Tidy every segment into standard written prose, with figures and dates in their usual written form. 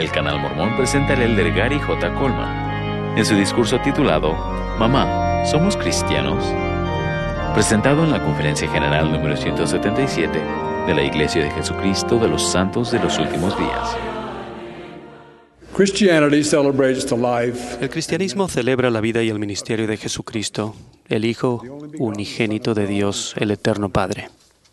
El Canal Mormón presenta al elder Gary J. Coleman en su discurso titulado Mamá, ¿somos cristianos?, presentado en la Conferencia General número 177 de la Iglesia de Jesucristo de los Santos de los Últimos Días. El cristianismo celebra la vida y el ministerio de Jesucristo, el Hijo unigénito de Dios, el Eterno Padre.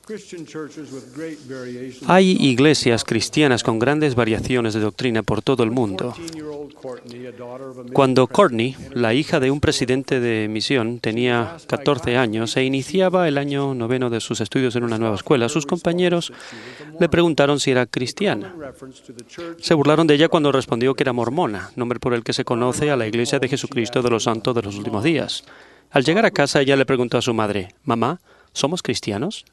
Hay iglesias cristianas con grandes variaciones de doctrina por todo el mundo. Cuando Courtney, la hija de un presidente de misión, tenía 14 años e iniciaba el año 9 de sus estudios en una nueva escuela, sus compañeros le preguntaron si era cristiana. Se burlaron de ella cuando respondió que era mormona, nombre por el que se conoce a la Iglesia de Jesucristo de los Santos de los Últimos Días. Al llegar a casa, ella le preguntó a su madre, «Mamá, ¿somos cristianos?».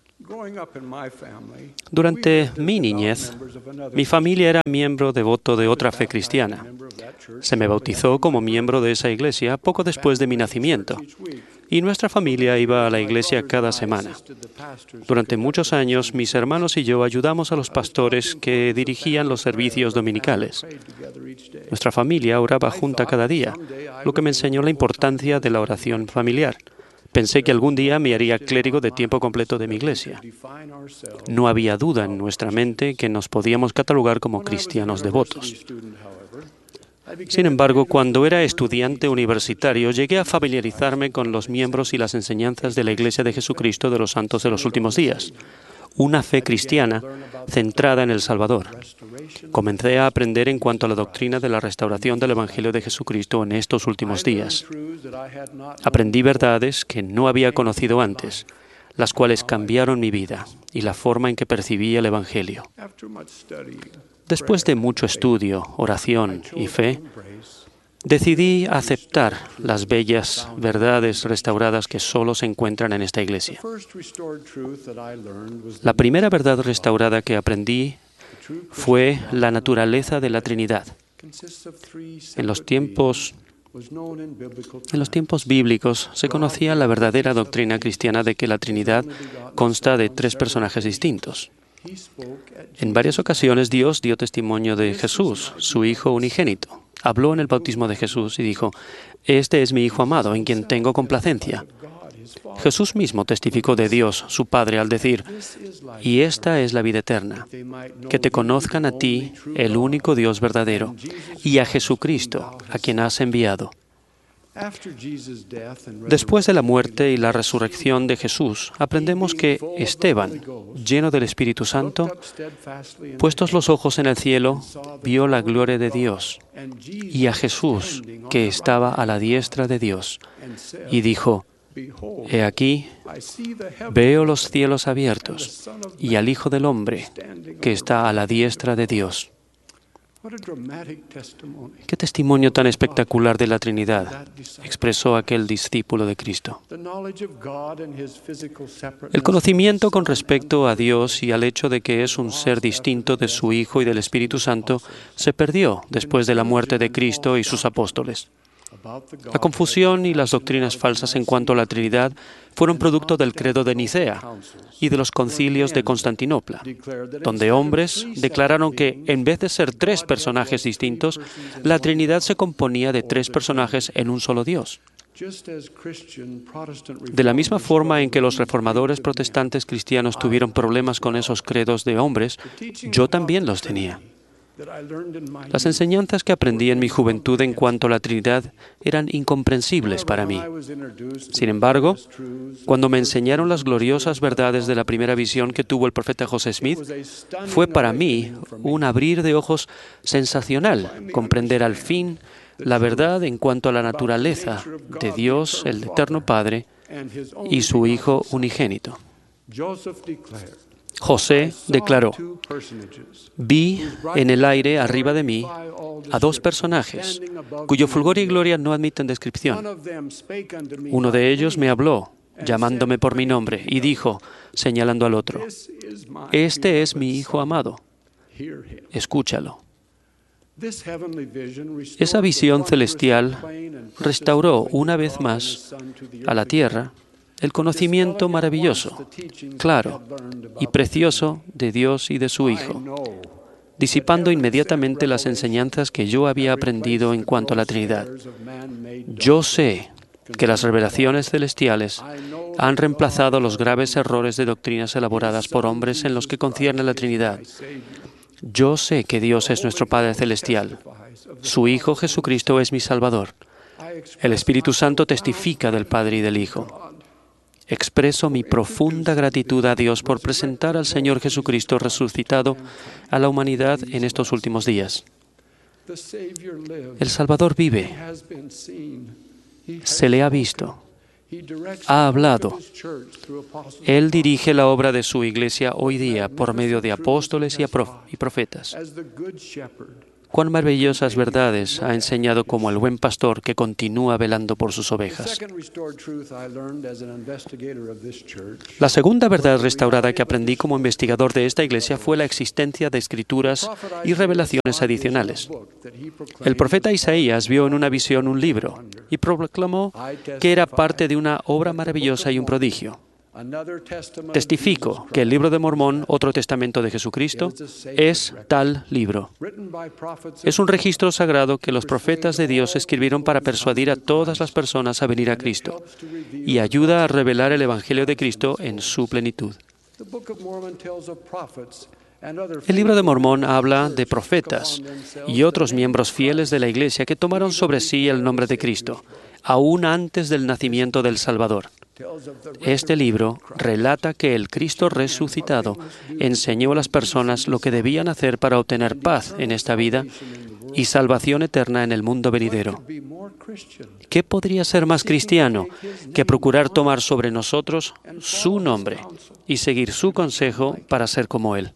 Durante mi niñez, mi familia era miembro devoto de otra fe cristiana. Se me bautizó como miembro de esa iglesia poco después de mi nacimiento, y nuestra familia iba a la iglesia cada semana. Durante muchos años, mis hermanos y yo ayudamos a los pastores que dirigían los servicios dominicales. Nuestra familia oraba junta cada día, lo que me enseñó la importancia de la oración familiar. Pensé que algún día me haría clérigo de tiempo completo de mi iglesia. No había duda en nuestra mente que nos podíamos catalogar como cristianos devotos. Sin embargo, cuando era estudiante universitario, llegué a familiarizarme con los miembros y las enseñanzas de la Iglesia de Jesucristo de los Santos de los Últimos Días, una fe cristiana centrada en el Salvador. Comencé a aprender en cuanto a la doctrina de la restauración del Evangelio de Jesucristo en estos últimos días. Aprendí verdades que no había conocido antes, las cuales cambiaron mi vida y la forma en que percibía el Evangelio. Después de mucho estudio, oración y fe, decidí aceptar las bellas verdades restauradas que solo se encuentran en esta iglesia. La primera verdad restaurada que aprendí fue la naturaleza de la Trinidad. En los tiempos bíblicos se conocía la verdadera doctrina cristiana de que la Trinidad consta de tres personajes distintos. En varias ocasiones Dios dio testimonio de Jesús, su Hijo unigénito. Habló en el bautismo de Jesús y dijo, «Este es mi Hijo amado, en quien tengo complacencia». Jesús mismo testificó de Dios, su Padre, al decir, «Y esta es la vida eterna, que te conozcan a ti, el único Dios verdadero, y a Jesucristo, a quien has enviado». Después de la muerte y la resurrección de Jesús, aprendemos que Esteban, lleno del Espíritu Santo, puestos los ojos en el cielo, vio la gloria de Dios y a Jesús, que estaba a la diestra de Dios, y dijo, «He aquí, veo los cielos abiertos y al Hijo del Hombre, que está a la diestra de Dios». ¿Qué testimonio tan espectacular de la Trinidad expresó aquel discípulo de Cristo? El conocimiento con respecto a Dios y al hecho de que es un ser distinto de su Hijo y del Espíritu Santo se perdió después de la muerte de Cristo y sus apóstoles. La confusión y las doctrinas falsas en cuanto a la Trinidad fueron producto del credo de Nicea y de los concilios de Constantinopla, donde hombres declararon que, en vez de ser tres personajes distintos, la Trinidad se componía de tres personajes en un solo Dios. De la misma forma en que los reformadores protestantes cristianos tuvieron problemas con esos credos de hombres, yo también los tenía. Las enseñanzas que aprendí en mi juventud en cuanto a la Trinidad eran incomprensibles para mí. Sin embargo, cuando me enseñaron las gloriosas verdades de la primera visión que tuvo el profeta José Smith, fue para mí un abrir de ojos sensacional comprender al fin la verdad en cuanto a la naturaleza de Dios, el Eterno Padre, y su Hijo unigénito. José declaró, «Vi en el aire arriba de mí a dos personajes, cuyo fulgor y gloria no admiten descripción. Uno de ellos me habló, llamándome por mi nombre, y dijo, señalando al otro, «Este es mi Hijo amado, escúchalo». Esa visión celestial restauró una vez más a la tierra el conocimiento maravilloso, claro y precioso de Dios y de su Hijo. disipando inmediatamente las enseñanzas que yo había aprendido en cuanto a la Trinidad. Yo sé que las revelaciones celestiales han reemplazado los graves errores de doctrinas elaboradas por hombres en los que concierne la Trinidad. Yo sé que Dios es nuestro Padre Celestial. Su Hijo Jesucristo es mi Salvador. El Espíritu Santo testifica del Padre y del Hijo. Expreso mi profunda gratitud a Dios por presentar al Señor Jesucristo resucitado a la humanidad en estos últimos días. El Salvador vive. Se le ha visto. Ha hablado. Él dirige la obra de su Iglesia hoy día por medio de apóstoles y profetas. Cuán maravillosas verdades ha enseñado como el buen pastor que continúa velando por sus ovejas. La segunda verdad restaurada que aprendí como investigador de esta iglesia fue la existencia de escrituras y revelaciones adicionales. El profeta Isaías vio en una visión un libro y proclamó que era parte de una obra maravillosa y un prodigio. Testifico que el libro de Mormón, otro testamento de Jesucristo, es tal libro. Es un registro sagrado que los profetas de Dios escribieron para persuadir a todas las personas a venir a Cristo y ayuda a revelar el Evangelio de Cristo en su plenitud. El libro de Mormón habla de profetas y otros miembros fieles de la Iglesia que tomaron sobre sí el nombre de Cristo, aún antes del nacimiento del Salvador. Este libro relata que el Cristo resucitado enseñó a las personas lo que debían hacer para obtener paz en esta vida y salvación eterna en el mundo venidero. ¿Qué podría ser más cristiano que procurar tomar sobre nosotros su nombre y seguir su consejo para ser como Él?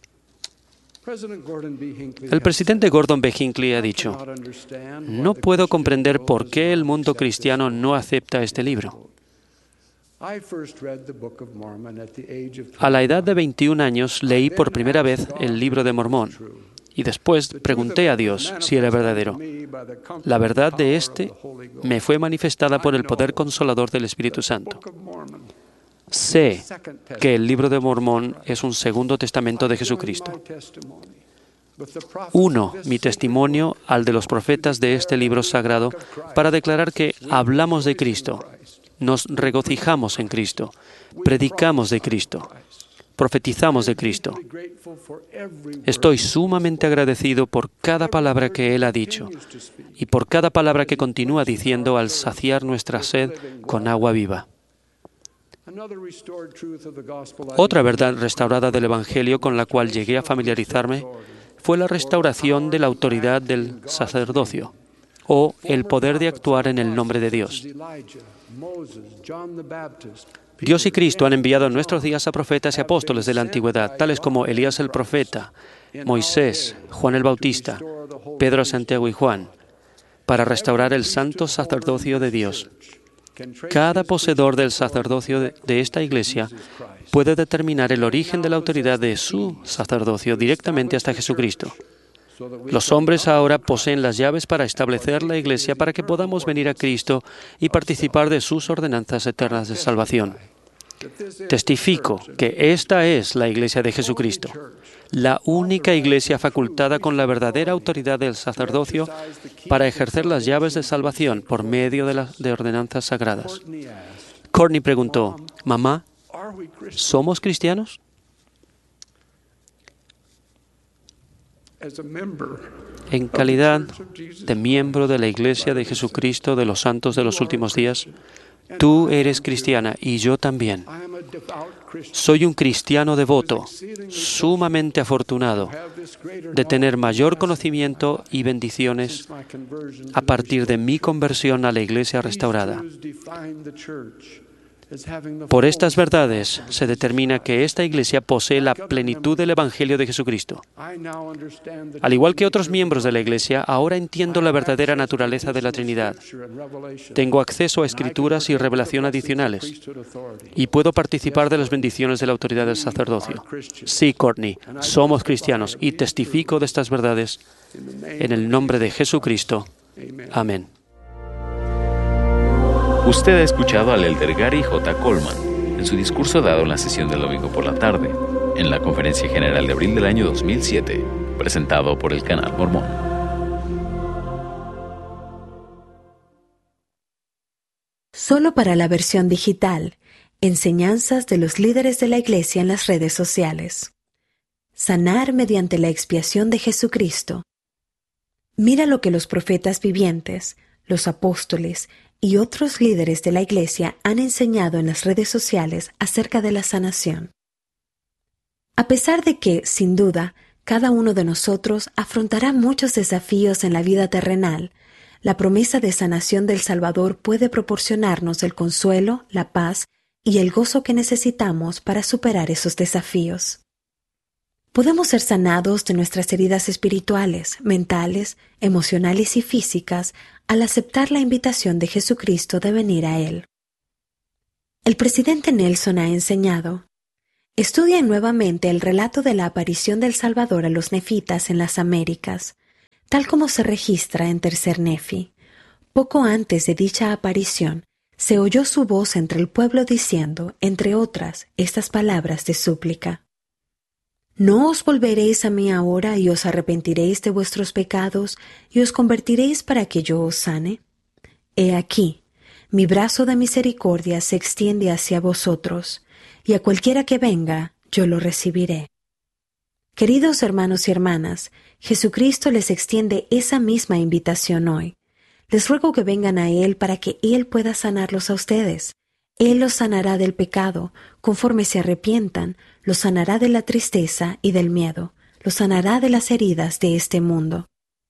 El presidente Gordon B. Hinckley ha dicho: "No puedo comprender por qué el mundo cristiano no acepta este libro. A la edad de 21 años leí por primera vez el libro de Mormón y después pregunté a Dios si era verdadero. La verdad de este me fue manifestada por el poder consolador del Espíritu Santo. Sé que el libro de Mormón es un segundo testamento de Jesucristo. Uno mi testimonio al de los profetas de este libro sagrado para declarar que hablamos de Cristo, nos regocijamos en Cristo, predicamos de Cristo, profetizamos de Cristo. Estoy sumamente agradecido por cada palabra que Él ha dicho y por cada palabra que continúa diciendo al saciar nuestra sed con agua viva". Otra verdad restaurada del Evangelio con la cual llegué a familiarizarme fue la restauración de la autoridad del sacerdocio, o el poder de actuar en el nombre de Dios. Dios y Cristo han enviado en nuestros días a profetas y apóstoles de la antigüedad, tales como Elías el profeta, Moisés, Juan el Bautista, Pedro, Santiago y Juan, para restaurar el santo sacerdocio de Dios. Cada poseedor del sacerdocio de esta iglesia puede determinar el origen de la autoridad de su sacerdocio directamente hasta Jesucristo. Los hombres ahora poseen las llaves para establecer la iglesia para que podamos venir a Cristo y participar de sus ordenanzas eternas de salvación. Testifico que esta es la iglesia de Jesucristo, la única iglesia facultada con la verdadera autoridad del sacerdocio para ejercer las llaves de salvación por medio de ordenanzas sagradas. Courtney preguntó: "Mamá, ¿somos cristianos?". En calidad de miembro de la Iglesia de Jesucristo de los Santos de los Últimos Días, tú eres cristiana y yo también. Soy un cristiano devoto, sumamente afortunado de tener mayor conocimiento y bendiciones a partir de mi conversión a la Iglesia restaurada. Por estas verdades se determina que esta Iglesia posee la plenitud del Evangelio de Jesucristo. Al igual que otros miembros de la Iglesia, ahora entiendo la verdadera naturaleza de la Trinidad. Tengo acceso a escrituras y revelación adicionales y puedo participar de las bendiciones de la autoridad del sacerdocio. Sí, Courtney, somos cristianos y testifico de estas verdades en el nombre de Jesucristo. Amén. Usted ha escuchado al elder Gary J. Coleman en su discurso dado en la sesión del domingo por la tarde, en la Conferencia General de abril del año 2007. presentado por el Canal Mormón. Solo para la versión digital, enseñanzas de los líderes de la Iglesia en las redes sociales. Sanar mediante la expiación de Jesucristo. Mira lo que los profetas vivientes, los apóstoles y otros líderes de la Iglesia han enseñado en las redes sociales acerca de la sanación. A pesar de que, sin duda, cada uno de nosotros afrontará muchos desafíos en la vida terrenal, la promesa de sanación del Salvador puede proporcionarnos el consuelo, la paz y el gozo que necesitamos para superar esos desafíos. Podemos ser sanados de nuestras heridas espirituales, mentales, emocionales y físicas al aceptar la invitación de Jesucristo de venir a Él. El presidente Nelson ha enseñado: estudien nuevamente el relato de la aparición del Salvador a los nefitas en las Américas, tal como se registra en Tercer Nefi. Poco antes de dicha aparición, se oyó su voz entre el pueblo diciendo, entre otras, estas palabras de súplica: ¿no os volveréis a mí ahora y os arrepentiréis de vuestros pecados y os convertiréis para que yo os sane? He aquí, mi brazo de misericordia se extiende hacia vosotros, y a cualquiera que venga, yo lo recibiré. Queridos hermanos y hermanas, Jesucristo les extiende esa misma invitación hoy. Les ruego que vengan a Él para que Él pueda sanarlos a ustedes. Él los sanará del pecado, conforme se arrepientan, los sanará de la tristeza y del miedo, los sanará de las heridas de este mundo.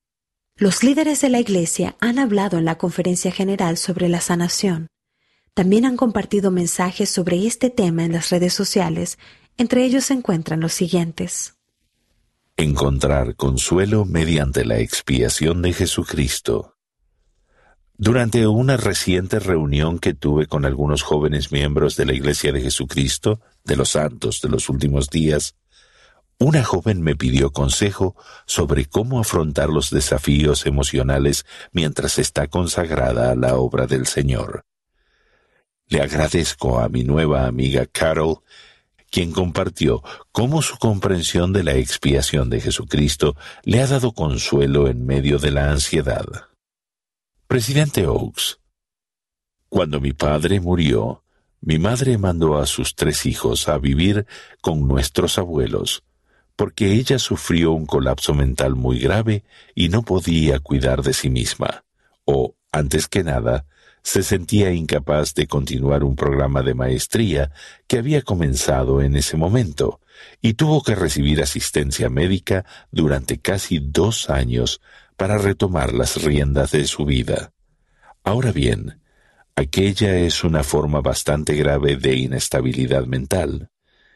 Los líderes de la Iglesia han hablado en la Conferencia General sobre la sanación. También han compartido mensajes sobre este tema en las redes sociales. Entre ellos se encuentran los siguientes: encontrar consuelo mediante la expiación de Jesucristo. Durante una reciente reunión que tuve con algunos jóvenes miembros de la Iglesia de Jesucristo, de los Santos de los Últimos Días, una joven me pidió consejo sobre cómo afrontar los desafíos emocionales mientras está consagrada a la obra del Señor. Le agradezco a mi nueva amiga Carol, quien compartió cómo su comprensión de la expiación de Jesucristo le ha dado consuelo en medio de la ansiedad. Presidente Oaks: cuando mi padre murió, mi madre mandó a sus 3 hijos a vivir con nuestros abuelos, porque ella sufrió un colapso mental muy grave y no podía cuidar de sí misma, o, antes que nada, se sentía incapaz de continuar un programa de maestría que había comenzado en ese momento, y tuvo que recibir asistencia médica durante casi 2 años para retomar las riendas de su vida. Ahora bien, aquella es una forma bastante grave de inestabilidad mental.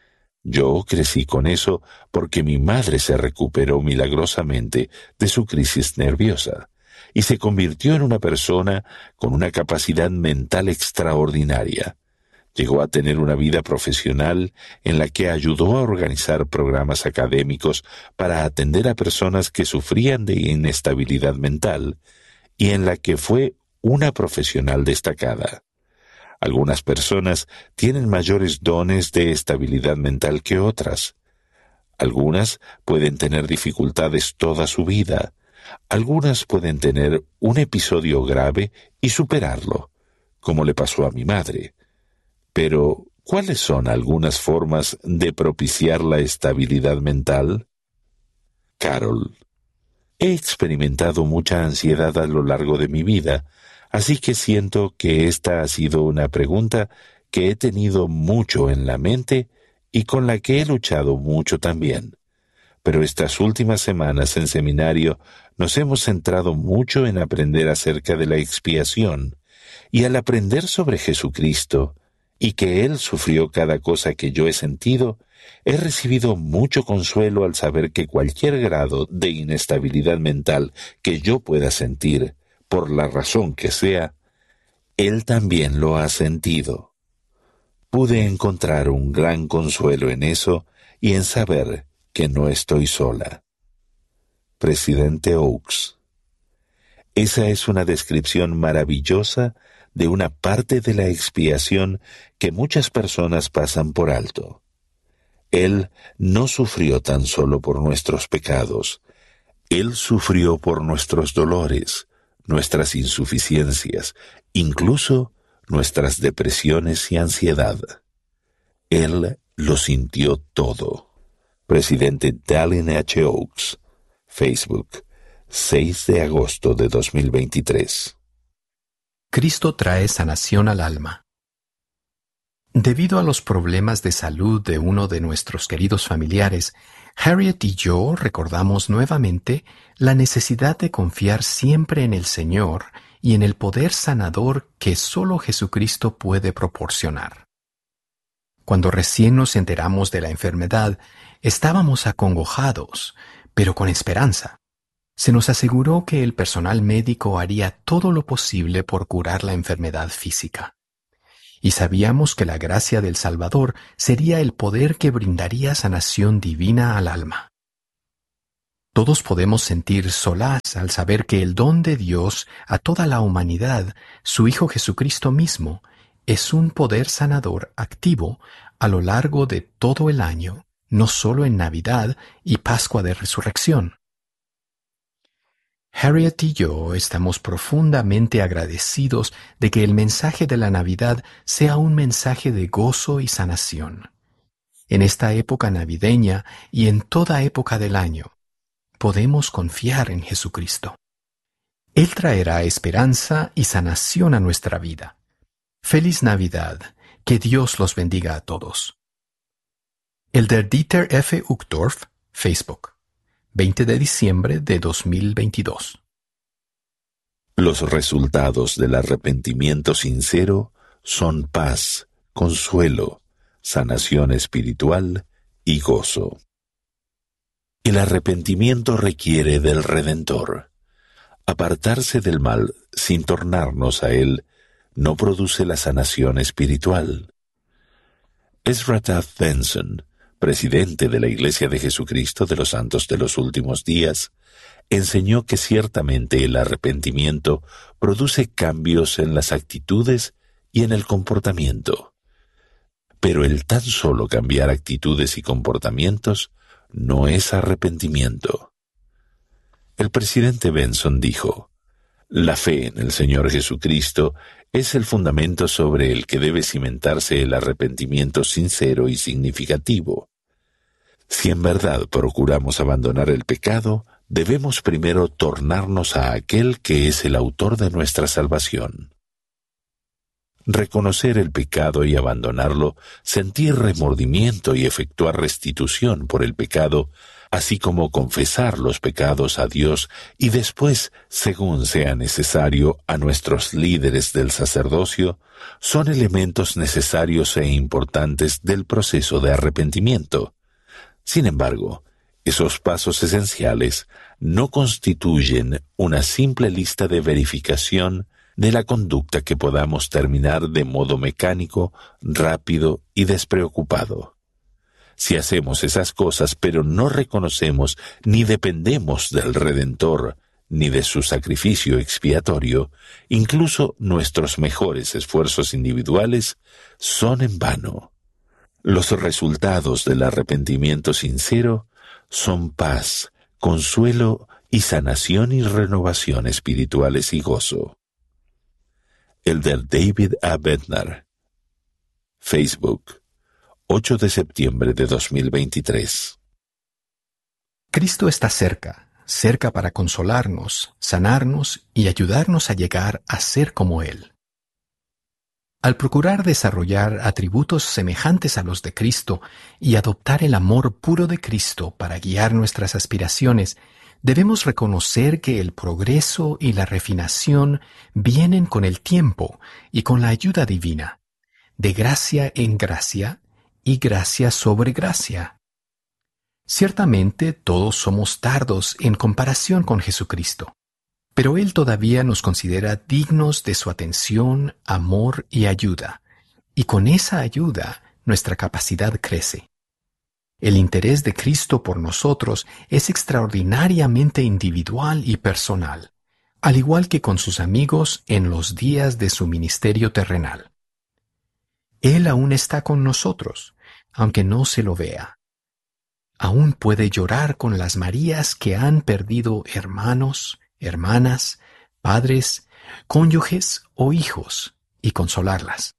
Yo crecí con eso porque mi madre se recuperó milagrosamente de su crisis nerviosa y se convirtió en una persona con una capacidad mental extraordinaria. Llegó a tener una vida profesional en la que ayudó a organizar programas académicos para atender a personas que sufrían de inestabilidad mental y en la que fue una profesional destacada. Algunas personas tienen mayores dones de estabilidad mental que otras. Algunas pueden tener dificultades toda su vida. Algunas pueden tener un episodio grave y superarlo, como le pasó a mi madre. Pero, ¿cuáles son algunas formas de propiciar la estabilidad mental? Carol: he experimentado mucha ansiedad a lo largo de mi vida, así que siento que esta ha sido una pregunta que he tenido mucho en la mente y con la que he luchado mucho también. Pero estas últimas semanas en seminario nos hemos centrado mucho en aprender acerca de la expiación, y al aprender sobre Jesucristo, y que Él sufrió cada cosa que yo he sentido, he recibido mucho consuelo al saber que cualquier grado de inestabilidad mental que yo pueda sentir, por la razón que sea, Él también lo ha sentido. Pude encontrar un gran consuelo en eso y en saber que no estoy sola. Presidente Oaks: esa es una descripción maravillosa de una parte de la expiación que muchas personas pasan por alto. Él no sufrió tan solo por nuestros pecados, Él sufrió por nuestros dolores, nuestras insuficiencias, incluso nuestras depresiones y ansiedad. Él lo sintió todo. Presidente Dallin H. Oaks, Facebook, 6 de agosto de 2023. Cristo trae sanación al alma. Debido a los problemas de salud de uno de nuestros queridos familiares, Harriet y yo recordamos nuevamente la necesidad de confiar siempre en el Señor y en el poder sanador que solo Jesucristo puede proporcionar. Cuando recién nos enteramos de la enfermedad, estábamos acongojados, pero con esperanza. Se nos aseguró que el personal médico haría todo lo posible por curar la enfermedad física. Y sabíamos que la gracia del Salvador sería el poder que brindaría sanación divina al alma. Todos podemos sentir solaz al saber que el don de Dios a toda la humanidad, su Hijo Jesucristo mismo, es un poder sanador activo a lo largo de todo el año, no solo en Navidad y Pascua de Resurrección. Harriet y yo estamos profundamente agradecidos de que el mensaje de la Navidad sea un mensaje de gozo y sanación. En esta época navideña y en toda época del año, podemos confiar en Jesucristo. Él traerá esperanza y sanación a nuestra vida. ¡Feliz Navidad! Que Dios los bendiga a todos. Elder Dieter F. Uchtdorf, Facebook, 20 de diciembre de 2022. Los resultados del arrepentimiento sincero son paz, consuelo, sanación espiritual y gozo. El arrepentimiento requiere del Redentor. Apartarse del mal sin tornarnos a él no produce la sanación espiritual. Ezra Taft Benson, presidente de la Iglesia de Jesucristo de los Santos de los Últimos Días, enseñó que ciertamente el arrepentimiento produce cambios en las actitudes y en el comportamiento. Pero el tan solo cambiar actitudes y comportamientos no es arrepentimiento. El presidente Benson dijo: «La fe en el Señor Jesucristo es el fundamento sobre el que debe cimentarse el arrepentimiento sincero y significativo. Si en verdad procuramos abandonar el pecado, debemos primero tornarnos a aquel que es el autor de nuestra salvación. Reconocer el pecado y abandonarlo, sentir remordimiento y efectuar restitución por el pecado, así como confesar los pecados a Dios y después, según sea necesario, a nuestros líderes del sacerdocio, son elementos necesarios e importantes del proceso de arrepentimiento. Sin embargo, esos pasos esenciales no constituyen una simple lista de verificación de la conducta que podamos terminar de modo mecánico, rápido y despreocupado. Si hacemos esas cosas pero no reconocemos ni dependemos del Redentor ni de su sacrificio expiatorio, incluso nuestros mejores esfuerzos individuales son en vano. Los resultados del arrepentimiento sincero son paz, consuelo y sanación y renovación espirituales y gozo. Elder David A. Bednar, Facebook, 8 de septiembre de 2023. Cristo está cerca, cerca para consolarnos, sanarnos y ayudarnos a llegar a ser como Él. Al procurar desarrollar atributos semejantes a los de Cristo y adoptar el amor puro de Cristo para guiar nuestras aspiraciones, debemos reconocer que el progreso y la refinación vienen con el tiempo y con la ayuda divina, de gracia en gracia y gracia sobre gracia. Ciertamente todos somos tardos en comparación con Jesucristo, pero Él todavía nos considera dignos de su atención, amor y ayuda, y con esa ayuda nuestra capacidad crece. El interés de Cristo por nosotros es extraordinariamente individual y personal, al igual que con sus amigos en los días de su ministerio terrenal. Él aún está con nosotros, aunque no se lo vea. aún puede llorar con las Marías que han perdido hermanos, hermanas, padres, cónyuges o hijos y consolarlas.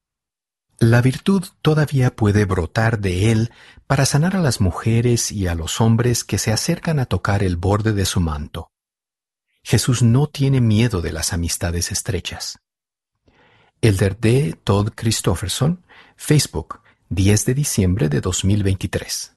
La virtud todavía puede brotar de él para sanar a las mujeres y a los hombres que se acercan a tocar el borde de su manto. Jesús no tiene miedo de las amistades estrechas. Elder D. Todd Christofferson, Facebook, 10 de diciembre de 2023.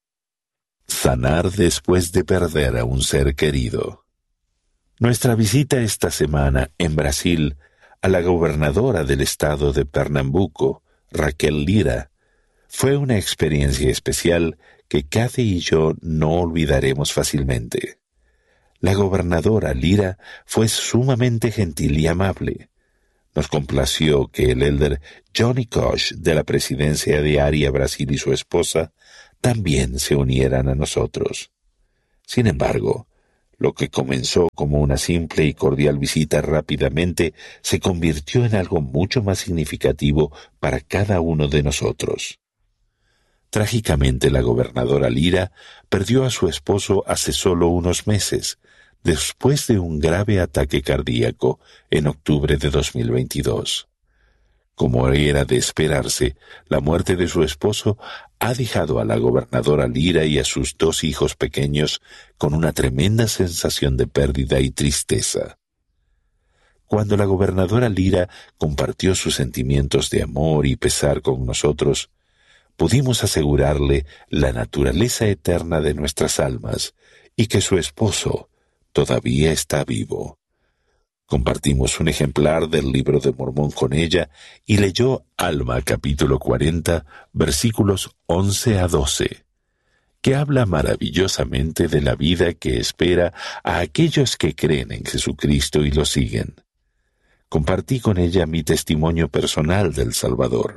Sanar después de perder a un ser querido. Nuestra visita esta semana en Brasil a la gobernadora del estado de Pernambuco, Raquel Lira, fue una experiencia especial que Kathy y yo no olvidaremos fácilmente. La gobernadora Lira fue sumamente gentil y amable. Nos complació que el elder Johnny Koch de la presidencia de ARIA Brasil y su esposa también se unieran a nosotros. Sin embargo, lo que comenzó como una simple y cordial visita rápidamente se convirtió en algo mucho más significativo para cada uno de nosotros. Trágicamente, la gobernadora Lira perdió a su esposo hace solo unos meses, después de un grave ataque cardíaco en octubre de 2022. Como era de esperarse, la muerte de su esposo ha dejado a la gobernadora Lira y a sus 2 hijos pequeños con una tremenda sensación de pérdida y tristeza. Cuando la gobernadora Lira compartió sus sentimientos de amor y pesar con nosotros, pudimos asegurarle la naturaleza eterna de nuestras almas y que su esposo todavía está vivo. Compartimos un ejemplar del Libro de Mormón con ella y leyó Alma capítulo 40, versículos 11 a 12, que habla maravillosamente de la vida que espera a aquellos que creen en Jesucristo y lo siguen. Compartí con ella mi testimonio personal del Salvador.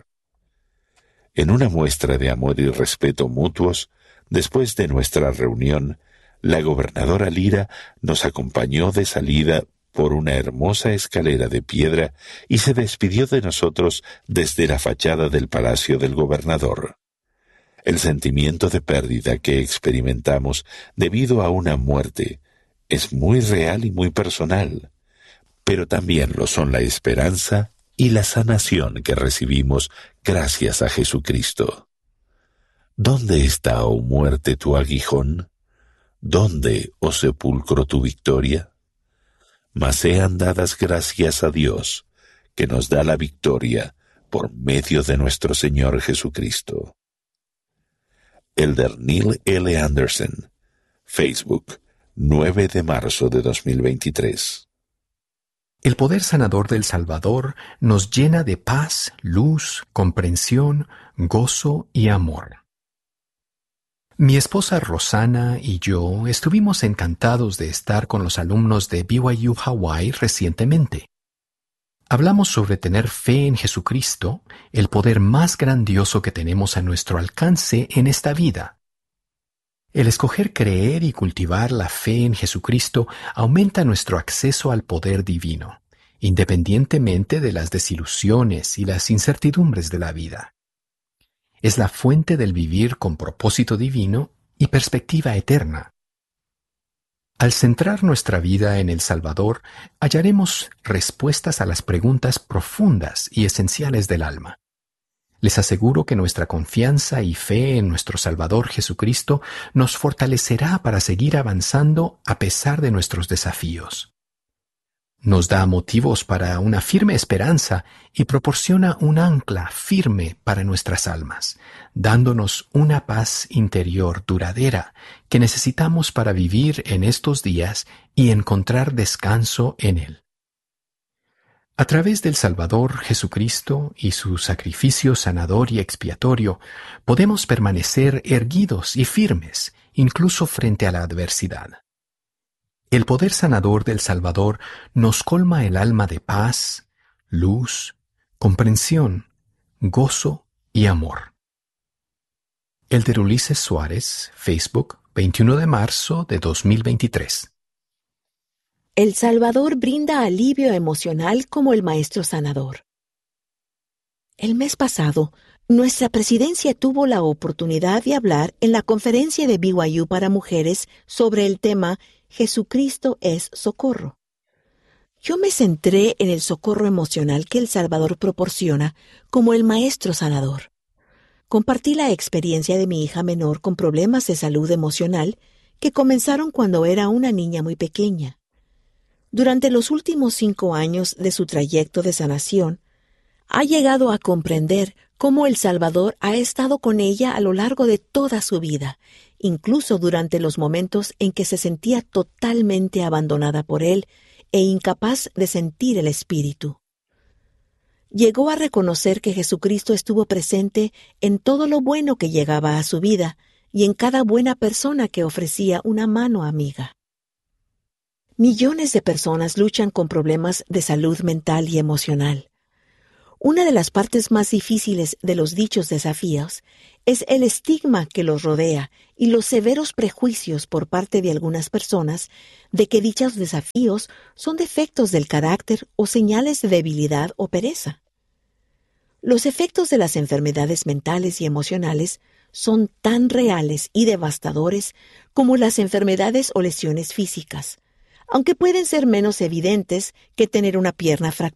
En una muestra de amor y respeto mutuos, después de nuestra reunión, la gobernadora Lira nos acompañó de salida por una hermosa escalera de piedra y se despidió de nosotros desde la fachada del palacio del gobernador. El sentimiento de pérdida que experimentamos debido a una muerte es muy real y muy personal, pero también lo son la esperanza y la sanación que recibimos gracias a Jesucristo. ¿Dónde está, oh muerte, tu aguijón? ¿Dónde, oh sepulcro, tu victoria? Mas sean dadas gracias a Dios, que nos da la victoria por medio de nuestro Señor Jesucristo. Elder Neil L. Anderson, Facebook, 9 de marzo de 2023. El poder sanador del Salvador nos llena de paz, luz, comprensión, gozo y amor. Mi esposa Rosana y yo estuvimos encantados de estar con los alumnos de BYU Hawaii recientemente. Hablamos sobre tener fe en Jesucristo, el poder más grandioso que tenemos a nuestro alcance en esta vida. El escoger creer y cultivar la fe en Jesucristo aumenta nuestro acceso al poder divino, independientemente de las desilusiones y las incertidumbres de la vida. Es la fuente del vivir con propósito divino y perspectiva eterna. Al centrar nuestra vida en el Salvador, hallaremos respuestas a las preguntas profundas y esenciales del alma. Les aseguro que nuestra confianza y fe en nuestro Salvador Jesucristo nos fortalecerá para seguir avanzando a pesar de nuestros desafíos. Nos da motivos para una firme esperanza y proporciona un ancla firme para nuestras almas, dándonos una paz interior duradera que necesitamos para vivir en estos días y encontrar descanso en Él. A través del Salvador Jesucristo y su sacrificio sanador y expiatorio, podemos permanecer erguidos y firmes, incluso frente a la adversidad. El poder sanador del Salvador nos colma el alma de paz, luz, comprensión, gozo y amor. Elder Ulises Suárez, Facebook, 21 de marzo de 2023. El Salvador brinda alivio emocional como el Maestro Sanador. El mes pasado Nuestra presidencia tuvo la oportunidad de hablar en la conferencia de BYU para mujeres sobre el tema Jesucristo es socorro. Yo me centré en el socorro emocional que el Salvador proporciona como el Maestro Sanador. Compartí la experiencia de mi hija menor con problemas de salud emocional que comenzaron cuando era una niña muy pequeña. Durante los últimos 5 años de su trayecto de sanación, ha llegado a comprender cómo el Salvador ha estado con ella a lo largo de toda su vida, incluso durante los momentos en que se sentía totalmente abandonada por Él e incapaz de sentir el Espíritu. Llegó a reconocer que Jesucristo estuvo presente en todo lo bueno que llegaba a su vida y en cada buena persona que ofrecía una mano amiga. Millones de personas luchan con problemas de salud mental y emocional. Una de las partes más difíciles de los dichos desafíos es el estigma que los rodea y los severos prejuicios por parte de algunas personas de que dichos desafíos son defectos del carácter o señales de debilidad o pereza. Los efectos de las enfermedades mentales y emocionales son tan reales y devastadores como las enfermedades o lesiones físicas, aunque pueden ser menos evidentes que tener una pierna fracturada